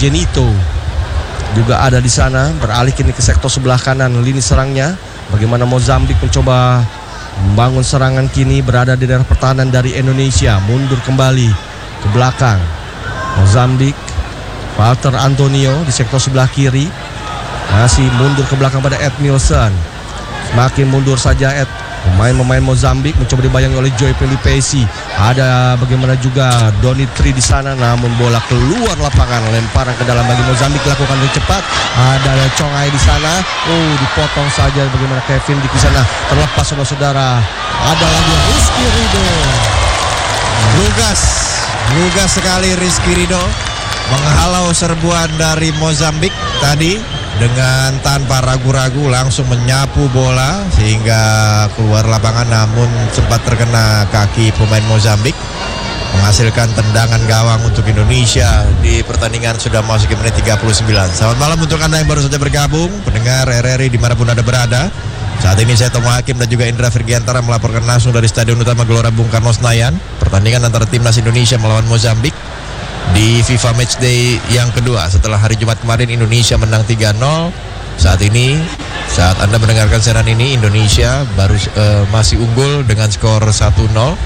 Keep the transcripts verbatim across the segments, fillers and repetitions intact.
Genito juga ada di sana, beralih kini ke sektor sebelah kanan lini serangnya. Bagaimana Mozambik mencoba membangun serangan, kini berada di daerah pertahanan dari Indonesia, mundur kembali ke belakang. Mozambik, Walter Antonio di sektor sebelah kiri, masih mundur ke belakang pada Ed Milson. Semakin mundur saja Ed. Pemain-pemain Mozambik mencoba dibayangi oleh Joy Pelipesi. Ada bagaimana juga Donitri di sana, namun bola keluar lapangan, lemparan ke dalam bagi Mozambik dilakukan dengan cepat. Ada Congai di sana. Oh, dipotong saja bagaimana Kevin di sana. Terlepas saudara-saudara. Ada lagi Rizky Ridho. Lugas, lugas sekali Rizky Ridho menghalau serbuan dari Mozambik tadi. Dengan tanpa ragu-ragu langsung menyapu bola sehingga keluar lapangan, namun sempat terkena kaki pemain Mozambik, menghasilkan tendangan gawang untuk Indonesia di pertandingan sudah masuk ke menit tiga puluh sembilan. Selamat malam untuk Anda yang baru saja bergabung, pendengar R R I dimanapun Anda berada. Saat ini saya Tomo Hakim dan juga Indra Virgiantara melaporkan langsung dari Stadion Utama Gelora Bung Karno Senayan, pertandingan antara timnas Indonesia melawan Mozambik di FIFA Matchday yang kedua setelah hari Jumat kemarin Indonesia menang tiga nol. Saat ini, saat Anda mendengarkan siaran ini, Indonesia baru uh, masih unggul dengan skor satu nol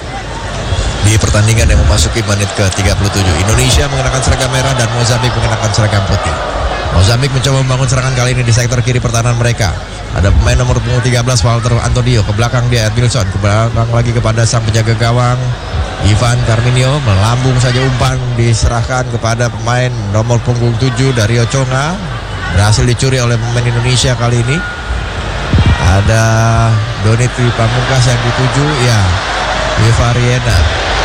di pertandingan yang memasuki menit ke tiga puluh tujuh. Indonesia mengenakan seragam merah dan Mozambik mengenakan seragam putih. Mozambik mencoba membangun serangan kali ini di sektor kiri pertahanan mereka. Ada pemain nomor punggung tiga belas Walter Antonio, ke belakang dia Edmilson, ke belakang lagi kepada sang penjaga gawang Ivan Carminio, melambung saja umpan diserahkan kepada pemain nomor punggung tujuh dari Oconga. Berhasil dicuri oleh pemain Indonesia kali ini. Ada Donitri Pamungkas yang dituju, ya, Ivariena.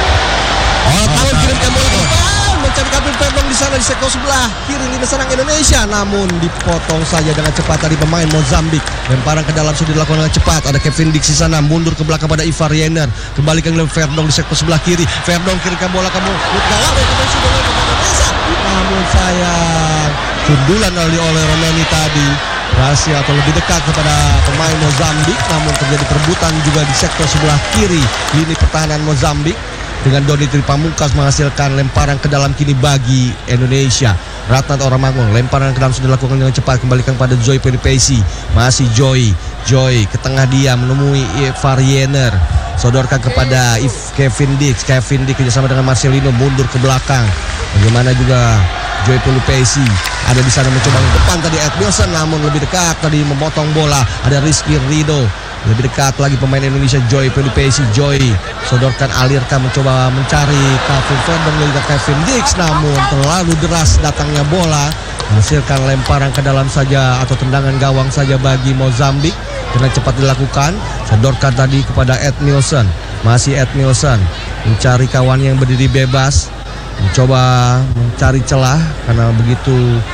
Oh, tahun kirimkan bola ke depan, mencari Kapten Ferdong di sana di sektor sebelah kiri lini serang Indonesia, namun dipotong saja dengan cepat dari pemain Mozambik. Lemparan ke dalam sudah dilakukan dengan cepat. Ada Kevin Dix di sana, mundur ke belakang pada Ivar Yener, kembali ke Ferdong di sektor sebelah kiri. Ferdong kirimkan bola ke gawang Indonesia, namun sayang sundulan oleh oleh Romeni tadi berhasil atau lebih dekat kepada pemain Mozambik, namun terjadi perebutan juga di sektor sebelah kiri lini pertahanan Mozambik dengan Donitri Pamungkas menghasilkan lemparan ke dalam kini bagi Indonesia. Ratnat Oramangun, lemparan ke dalam sudah dilakukan dengan cepat, kembalikan pada Joy Pelipesi. Masih Joy, Joy ke tengah dia menemui Ivar Yener, sodorkan kepada If Kevin Dix. Kevin Dix kerjasama dengan Marcelino, mundur ke belakang. Bagaimana juga Joy Pelipesi ada di sana mencoba ke depan tadi Edmilson, namun lebih dekat tadi memotong bola. Ada Rizky Ridho, lebih dekat lagi pemain Indonesia Joy Pelipesi. Joy sodorkan, alirkan, mencoba mencari Kevin Ferdong dan Kevin Dix, namun terlalu deras datangnya bola, menghasilkan lemparan ke dalam saja atau tendangan gawang saja bagi Mozambik. Dengan cepat dilakukan, sodorkan tadi kepada Edmilson. Masih Edmilson mencari kawan yang berdiri bebas, mencoba mencari celah karena begitu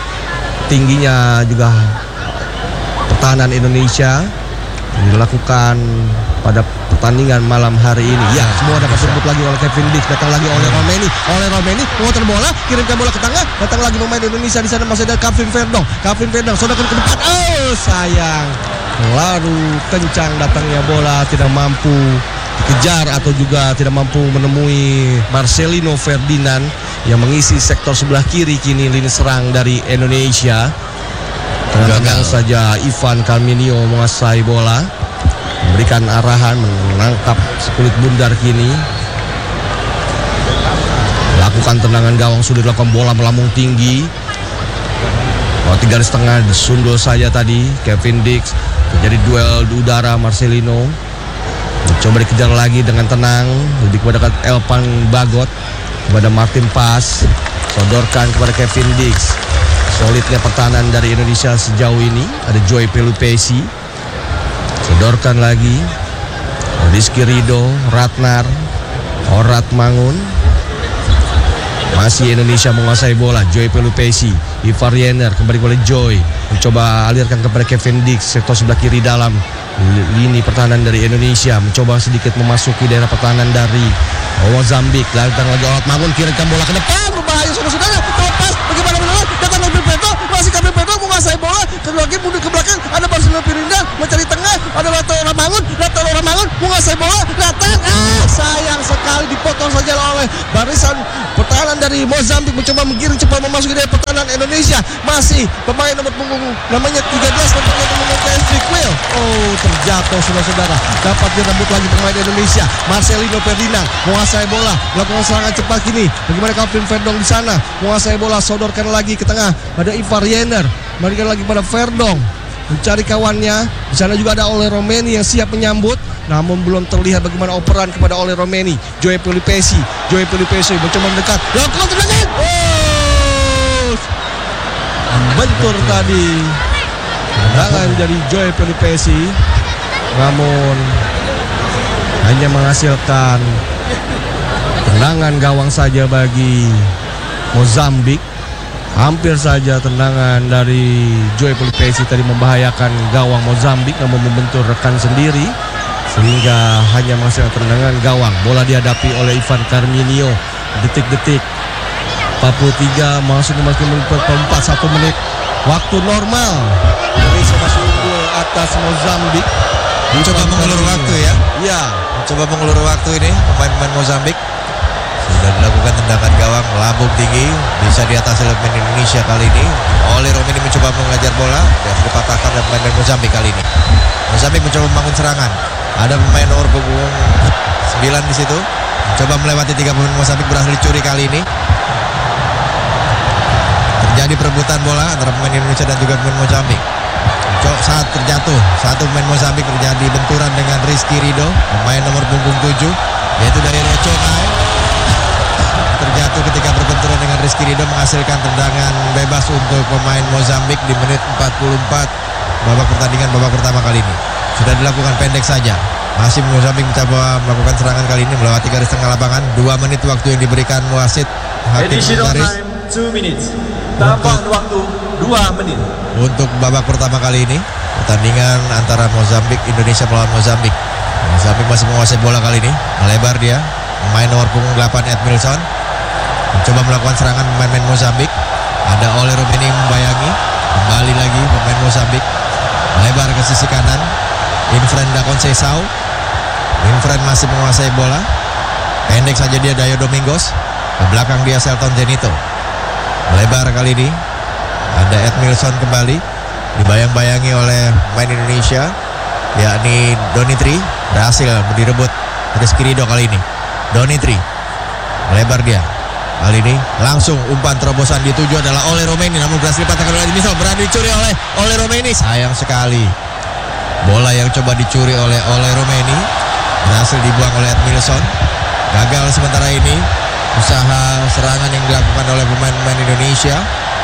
tingginya juga pertahanan Indonesia dilakukan pada pertandingan malam hari ini. Ya, semua dapat disebut lagi oleh Kevin Dix, datang lagi oleh Romeni, oleh Romeni, muter bola, kirimkan bola ke tengah, datang lagi pemain Indonesia di sana, masih ada Kevin Ferdong. Kevin Ferdong sodorkan ke depan. Oh, sayang. Lalu kencang datangnya bola, tidak mampu dikejar atau juga tidak mampu menemui Marcelino Ferdinand yang mengisi sektor sebelah kiri kini lini serang dari Indonesia. Gagal saja Ivan Carminio menguasai bola, memberikan arahan, menangkap sekulit bundar kini. Lakukan tendangan gawang, sudah dilakukan, bola melambung tinggi. Oh, tiga garis tengah disundul saja tadi Kevin Dix. Terjadi duel di udara, Marcelino coba dikejar lagi dengan tenang, lebih kepada Elpan Bagot, kepada Martin Pas, sodorkan kepada Kevin Dix. Solidnya pertahanan dari Indonesia sejauh ini. Ada Joy Pelupesi, sodorkan lagi Rizky Ridho, Ratnar Orat Mangun. Masih Indonesia menguasai bola. Joy Pelupesi, Ivar Yener, kembali oleh Joy, mencoba alirkan kepada Kevin Dix, sektor sebelah kiri dalam lini pertahanan dari Indonesia, mencoba sedikit memasuki daerah pertahanan dari Mozambik. Datang lagi Orat Mangun, kirimkan bola ke depan, berbahaya saudara-saudara, lepas, bagaimana menolak, datang lagi Pedro, masih kami Pedro menguasai bola, lagi mundur ke belakang, ada Marcelino Ferdinand mencari tengah, ada Lato Orat Mangun, Lato Orat Mangun menguasai bola, datang, ah sayang sekali dipotong saja oleh barisan pertahanan dari dari Mozambik mencoba menggiring cepat memasuki dari pertahanan Indonesia. Masih pemain nomor punggung namanya tiga belas nampaknya menggunakan Strick Wheel. Oh, terjatuh saudara-saudara. Dapat direbut lagi pemain Indonesia. Marcelino Ferdinand menguasai bola, melakukan serangan cepat kini. Bagaimana Calvin Verdong di sana menguasai bola, sodorkan lagi ke tengah. Ada Ivar Jenner, berikan lagi pada Verdong. Mencari kawannya. Di sana juga ada Ole Romeni yang siap menyambut, namun belum terlihat bagaimana operan kepada Ole Romeni. Joey Pelupesi, Joey Pelupesi mencoba mendekat. Lakukan tendangan. Oh! Bentur tadi. Tendangan dari Joey Pelupesi, namun hanya menghasilkan tendangan gawang saja bagi Mozambik. Hampir saja tendangan dari Joey Pelupesi tadi membahayakan gawang Mozambik, namun membentur rekan sendiri sehingga hanya menghasilkan tendangan gawang. Bola dihadapi oleh Ivan Carminio. Detik-detik empat puluh tiga masuk memasuki menit empat, satu menit waktu normal. Indonesia masuk gol atas Mozambik. Coba mengulur waktu ya. Ya, Coba mengulur waktu ini pemain-pemain Mozambik. Sudah dilakukan tendangan gawang melambung tinggi, bisa diatasi oleh pemain Indonesia kali ini. Ole Romeni mencoba mengajar bola, dan dipatahkan oleh pemain Mozambik kali ini. Mozambik mencoba membangun serangan. Ada pemain nomor punggung sembilan di situ. Mencoba melewati tiga pemain Mozambik, berhasil dicuri kali ini. Terjadi perebutan bola antara pemain Indonesia dan juga pemain Mozambik. Saat terjatuh, satu pemain Mozambik terjadi benturan dengan Rizky Ridho, pemain nomor punggung tujuh, yaitu dari Roconai. Terjatuh ketika berbenturan dengan Rizky Ridho, menghasilkan tendangan bebas untuk pemain Mozambik di menit empat puluh empat babak pertandingan babak pertama kali ini. Sudah dilakukan pendek saja. Masih Mozambik mencoba melakukan serangan kali ini melewati garis tengah lapangan. Dua menit waktu yang diberikan wasit hakim garis. Two minutes. Tambahan waktu dua menit. Untuk babak pertama kali ini, pertandingan antara Mozambik Indonesia melawan Mozambik. Mozambik masih menguasai bola kali ini, melebar dia. Pemain nomor punggung delapan Edmilson mencoba melakukan serangan pemain Mozambik. Ada Ole Romeni membayangi. Kembali lagi pemain Mozambik melebar ke sisi kanan. Infren da Conceição. Infren masih menguasai bola. Pendek saja dia Dayo Domingos. Ke belakang dia Selton Zenito. Melebar kali ini. Ada Edmilson kembali. Dibayang-bayangi oleh pemain Indonesia, yakni Donitri. Berhasil direbut Rizky Ridho kali ini. Donitri melebar dia. Kali ini langsung umpan terobosan dituju adalah Ole Romeni, namun berhasil dipatahkan oleh Edmilson. Berani dicuri oleh Ole Romeni. Sayang sekali. Bola yang coba dicuri oleh Ole Romeni berhasil dibuang oleh Edmilson. Gagal sementara ini usaha serangan yang dilakukan oleh pemain-pemain Indonesia.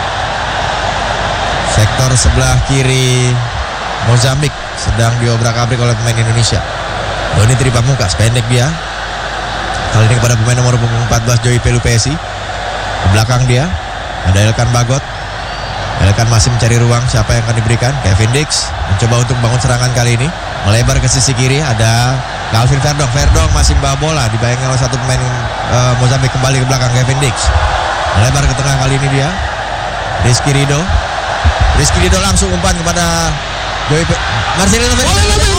Sektor sebelah kiri Mozambik sedang diobrak-abrik oleh pemain Indonesia. Donitri Pamungkas, pendek dia. Kali ini kepada pemain nomor punggung empat belas Joey Pelupesi. Ke belakang dia ada Elkan Bagot. Elkan masih mencari ruang, siapa yang akan diberikan? Kevin Dix mencoba untuk membangun serangan kali ini. Melebar ke sisi kiri ada Calvin Verdong. Verdong masih membawa bola, dibayangkan oleh satu pemain uh, Mozambik. Kembali ke belakang Kevin Dix. Melebar ke tengah kali ini dia Rizky Ridho. Rizky Ridho langsung umpan kepada Joey Pe- Marcelino Ferdinand.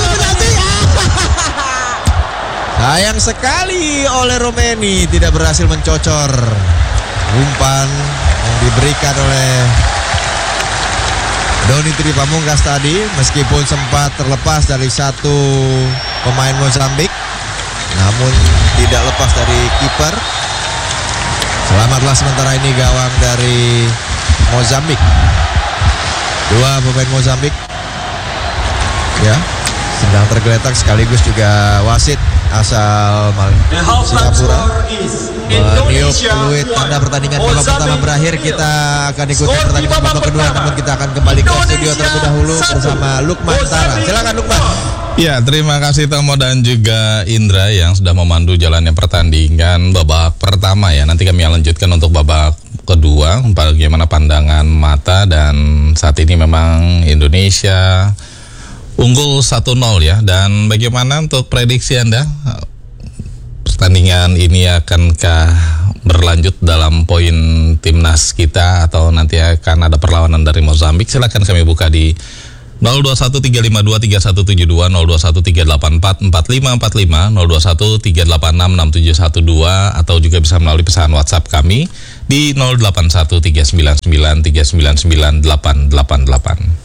Sayang sekali Ole Romeni tidak berhasil mencocor umpan yang diberikan oleh Donitri Pamungkas tadi, meskipun sempat terlepas dari satu pemain Mozambik, namun tidak lepas dari kiper. Selamatlah sementara ini gawang dari Mozambik. Dua pemain Mozambik ya sedang tergeletak, sekaligus juga wasit asal Singapura meniup peluit tanda pertandingan babak pertama berakhir. Kita akan ikuti pertandingan babak kedua, namun kita akan kembali ke studio terlebih dahulu bersama Lukman Tara. Silakan Lukman. Ya, terima kasih Tomo dan juga Indra yang sudah memandu jalannya pertandingan babak pertama ya. Nanti kami lanjutkan untuk babak kedua, bagaimana pandangan mata. Dan saat ini memang Indonesia unggul satu nol ya. Dan bagaimana untuk prediksi Anda? Pertandingan ini akankah berlanjut dalam poin timnas kita atau nanti akan ada perlawanan dari Mozambik? Silakan kami buka di nol dua satu tiga lima dua tiga satu tujuh dua, nol dua satu tiga delapan empat empat lima empat lima, nol dua satu tiga delapan enam enam tujuh satu dua, atau juga bisa melalui pesan WhatsApp kami di nol delapan satu tiga sembilan sembilan tiga sembilan sembilan delapan delapan delapan.